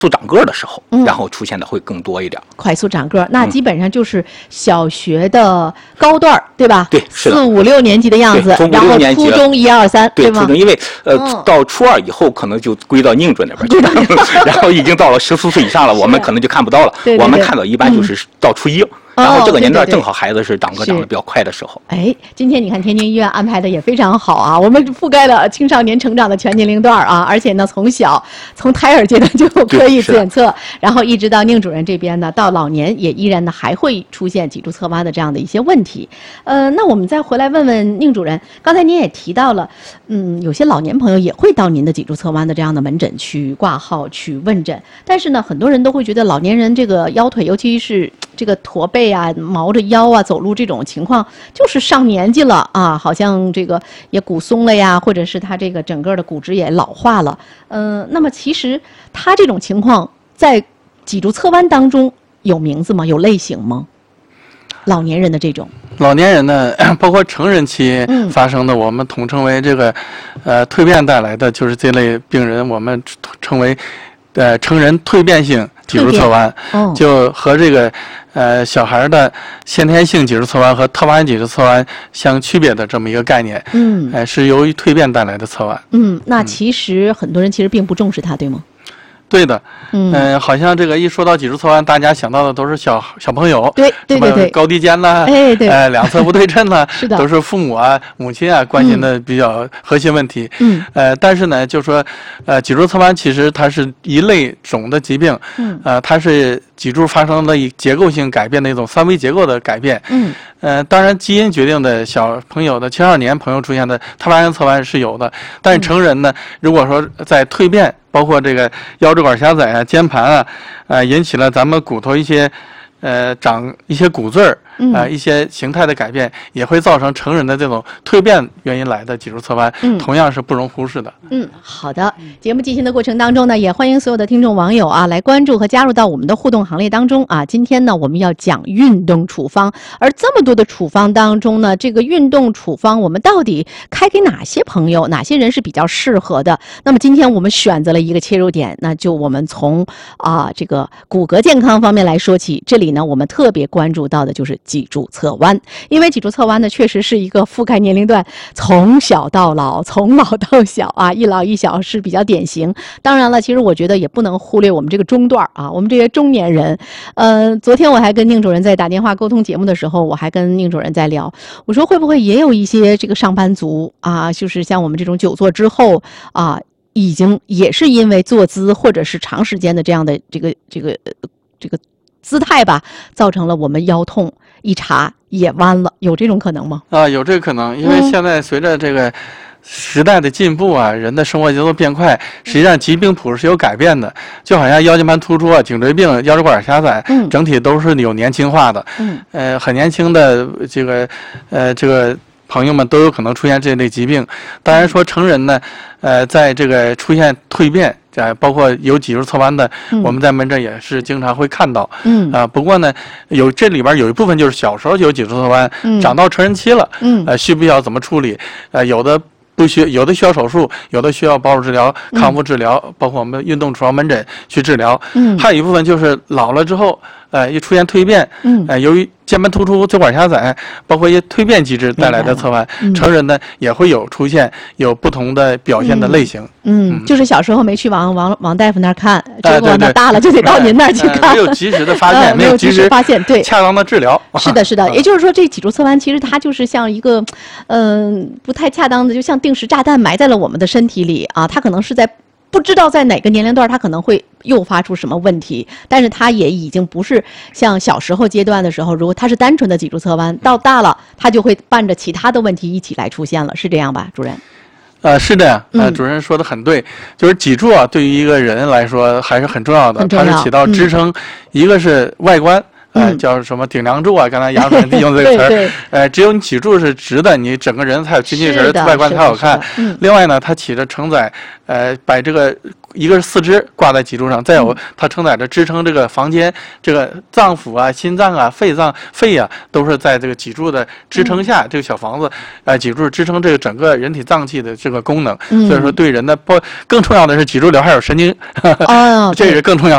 速长个的时候，然后出现的会更多一点。 快速长个，那基本上就是小学的高段，对吧？ 对，是的。 4、5、6年级的样子，然后初中1、2、3， 对吗？ 初中，因为到初2以后可能就归到宁准那边去了，然后已经到了14岁以上了，我们可能就看不到了。 对， 我们看到一般就是到初1。然后这个年段正好孩子是长个长得比较快的时候。 哎，今天你看天津医院安排的也非常好啊，我们覆盖了青少年成长的全年龄段啊，而且呢从胎儿阶段就可以检测，然后一直到宁主任这边呢，到老年也依然呢还会出现脊柱侧弯的这样的一些问题。那我们再回来问问宁主任，刚才您也提到了，有些老年朋友也会到您的脊柱侧弯的这样的门诊去挂号去问诊，但是呢，很多人都会觉得老年人这个腰腿，尤其是这个驼背啊、毛着腰啊、走路这种情况，就是上年纪了啊，好像这个也骨松了呀，或者是他这个整个的骨质也老化了。那么其实他这种情况在脊柱侧弯当中有名字吗？有类型吗？老年人的这种。 老年人呢，包括成人期发生的，我们统称为这个蜕变带来的，就是这类病人，我们称为成人蜕变性脊柱侧弯，就和这个小孩的先天性脊柱侧弯和特发性脊柱侧弯相区别的这么一个概念。是由于蜕变带来的侧弯。 那其实很多人其实并不重视它，对吗？ 对的，好像这个一说到脊柱侧弯，大家想到的都是小朋友， 对， 高低肩啦，两侧不对称啦， 是的， 都是父母啊、母亲啊关心的比较核心问题。但是呢，就说脊柱侧弯其实它是一类种的疾病，它是脊柱发生的结构性改变的一种3维结构的改变。当然基因决定的小朋友的青少年朋友出现的特发性侧弯是有的，但是成人呢，如果说在蜕变，包括这个腰椎管狭窄啊、肩盘啊，引起了咱们骨头一些长一些骨赘一些形态的改变，也会造成成人的这种蜕变原因来的脊柱侧弯，同样是不容忽视的。 好的。节目进行的过程当中呢，也欢迎所有的听众网友啊来关注和加入到我们的互动行列当中啊。今天呢，我们要讲运动处方，而这么多的处方当中呢，这个运动处方我们到底开给哪些朋友，哪些人是比较适合的？那么今天我们选择了一个切入点，那就我们从这个骨骼健康方面来说起。这里呢，我们特别关注到的就是脊柱侧弯，因为脊柱侧弯呢，确实是一个覆盖年龄段从小到老、从老到小啊，一老一小是比较典型。当然了，其实我觉得也不能忽略我们这个中段啊，我们这些中年人。昨天我还跟宁主任在打电话沟通节目的时候，我还跟宁主任在聊，我说会不会也有一些这个上班族啊，就是像我们这种久坐之后啊，已经也是因为坐姿或者是长时间的这样的这个姿态吧，造成了我们腰痛，一查也弯了，有这种可能吗？ 有这个可能，因为现在随着这个时代的进步啊，人的生活节奏变快，实际上疾病谱是有改变的，就好像腰间盘突出啊、颈椎病、腰椎管狭窄，整体都是有年轻化的。很年轻的这个朋友们都有可能出现这类疾病。当然说成人呢，在这个出现蜕变。包括有脊柱侧弯的，我们在门诊也是经常会看到。不过呢，这里边有一部分就是小时候就有脊柱侧弯，长到成人期了，需不需要怎么处理？有的不需，有的需要手术，有的需要保守治疗、康复治疗，包括我们运动处方门诊去治疗。还有一部分就是老了之后，一出现蜕变，由于肩盘突出、椎管狭窄，包括一些蜕变机制带来的侧弯，成人呢也会出现不同的表现的类型。 就是小时候没去王大夫那儿看，结果呢大了就得到您那儿去看， 没有及时的发现，没有及时发现，对， 恰当的治疗。 是的，也就是说，这脊柱侧弯其实它就是像一个不太恰当的，就像定时炸弹埋在了我们的身体里啊，它可能是在不知道在哪个年龄段它可能会诱发出什么问题，但是它也已经不是像小时候阶段的时候，如果它是单纯的脊柱侧弯，到大了它就会伴着其他的问题一起来出现了，是这样吧，主任？ 是的呀，主任说的很对，就是脊柱啊，对于一个人来说还是很重要的，它是起到支撑，一个是外观。叫什么顶梁柱啊？刚才杨主任利用这个词儿，只有你脊柱是直的，你整个人才有精气神，外观才好看。另外呢，它起着承载，把这个一个是四肢挂在脊柱上，再有它承载着支撑这个房间，这个脏腑啊、心脏啊、肺啊，都是在这个脊柱的支撑下，这个小房子脊柱支撑这个整个人体脏器的这个功能。所以说对人的更重要的是脊柱瘤还有神经，这是更重要的。